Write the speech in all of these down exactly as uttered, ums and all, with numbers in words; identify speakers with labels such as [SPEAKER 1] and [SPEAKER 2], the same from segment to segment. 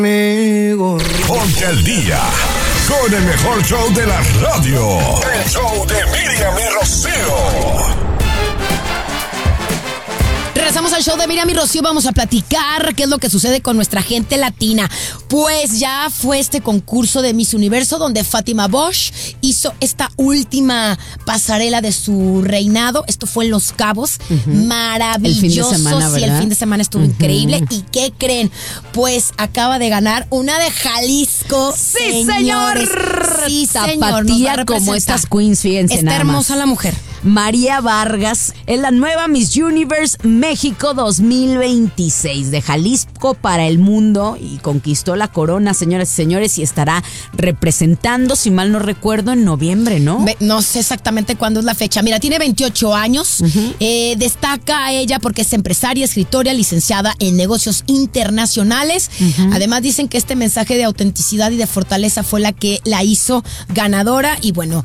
[SPEAKER 1] Ponte al día con el mejor show de la radio. El show de Miriam y Rocío.
[SPEAKER 2] Regresamos al show de Miriam y Rocío. Vamos a platicar qué es lo que sucede con nuestra gente latina. Pues ya fue este concurso de Miss Universo donde Fátima Bosch hizo esta última pasarela de su reinado. Esto fue en Los Cabos. Uh-huh. Maravilloso.
[SPEAKER 3] El fin de semana, ¿verdad?
[SPEAKER 2] Sí, el fin de semana estuvo uh-huh. increíble. ¿Y qué creen? Pues acaba de ganar una de Jalisco.
[SPEAKER 3] ¡Sí, señor!
[SPEAKER 2] Sí,
[SPEAKER 3] Tapatía
[SPEAKER 2] señor.
[SPEAKER 3] como estas queens, fíjense.
[SPEAKER 2] Está hermosa la mujer.
[SPEAKER 3] María Vargas es la nueva Miss Universe México dos mil veintiséis de Jalisco para el mundo y conquistó la corona, señoras y señores, y estará representando, si mal no recuerdo, en noviembre, ¿no?
[SPEAKER 2] No sé exactamente cuándo es la fecha. Mira, tiene veintiocho años. Uh-huh. Eh, destaca a ella porque es empresaria, escritora, licenciada en negocios internacionales. Uh-huh. Además, dicen que este mensaje de autenticidad y de fortaleza fue la que la hizo ganadora. Y bueno,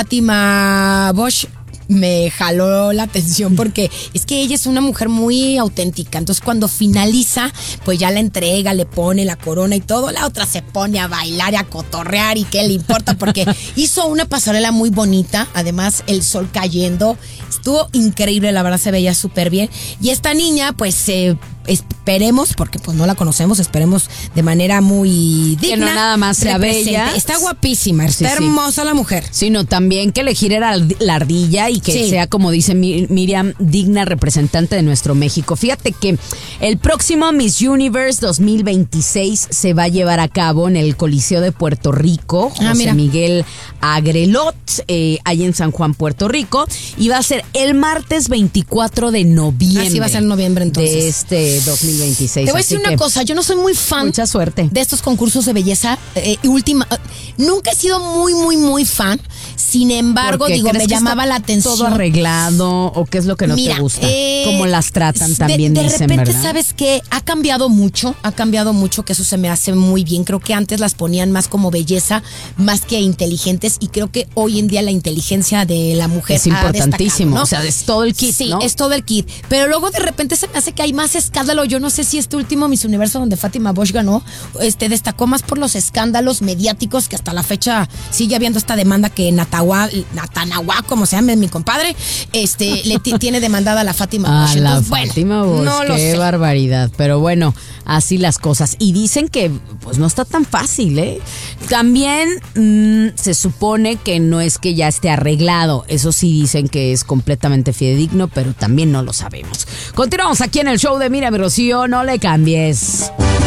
[SPEAKER 2] Fátima Bosch me jaló la atención porque es que ella es una mujer muy auténtica. Entonces cuando finaliza, pues ya la entrega, le pone la corona y todo. La otra se pone a bailar y a cotorrear y qué le importa porque hizo una pasarela muy bonita. Además el sol cayendo, estuvo increíble, la verdad se veía súper bien. Y esta niña pues eh, esperemos, porque pues no la conocemos, esperemos de manera muy digna.
[SPEAKER 3] Que no nada más sea bella.
[SPEAKER 2] Está guapísima, está sí, hermosa sí. la mujer.
[SPEAKER 3] Sino también que le gire la ardilla y que sí. sea, como dice Miriam, digna representante de nuestro México. Fíjate que el próximo Miss Universe dos mil veintiséis se va a llevar a cabo en el Coliseo de Puerto Rico, José ah, Miguel Agrelot, eh, ahí en San Juan, Puerto Rico, y va a ser el martes veinticuatro de noviembre.
[SPEAKER 2] Así va a ser en noviembre entonces.
[SPEAKER 3] De este dos mil veintiséis.
[SPEAKER 2] Te voy a decir una cosa, yo no soy muy fan.
[SPEAKER 3] Mucha suerte.
[SPEAKER 2] De estos concursos de belleza. Eh, última, uh, nunca he sido muy, muy, muy fan. Sin embargo, digo, me llamaba la atención.
[SPEAKER 3] ¿Todo arreglado o qué es lo que no
[SPEAKER 2] Mira,
[SPEAKER 3] te gusta?
[SPEAKER 2] Eh,
[SPEAKER 3] ¿Cómo las tratan también,
[SPEAKER 2] de, de
[SPEAKER 3] dicen,
[SPEAKER 2] repente,
[SPEAKER 3] verdad?
[SPEAKER 2] ¿sabes qué? Ha cambiado mucho, ha cambiado mucho, que eso se me hace muy bien. Creo que antes las ponían más como belleza, más que inteligentes, y creo que hoy en día la inteligencia de la mujer
[SPEAKER 3] es importantísimo,
[SPEAKER 2] ¿no?
[SPEAKER 3] O sea, es todo el kit,
[SPEAKER 2] Sí,
[SPEAKER 3] ¿no?
[SPEAKER 2] es todo el kit. Pero luego de repente se me hace que hay más escándalo. Yo no sé si este último Miss Universo donde Fátima Bosch ganó, este destacó más por los escándalos mediáticos, que hasta la fecha sigue habiendo esta demanda que Natahua, Natanahuá, como se llama mi compadre, este le t- tiene demandada a la Fátima Bosch.
[SPEAKER 3] A la
[SPEAKER 2] Entonces,
[SPEAKER 3] Fátima
[SPEAKER 2] bueno,
[SPEAKER 3] Bosch,
[SPEAKER 2] no
[SPEAKER 3] qué
[SPEAKER 2] lo sé.
[SPEAKER 3] barbaridad. Pero bueno, así las cosas. Y dicen que pues no está tan fácil, ¿eh? También mmm, se supone que no es que ya esté arreglado. Eso sí dicen que es completamente fidedigno, pero también no lo sabemos. Continuamos aquí en el show de Miriam y Rocío, no le cambies.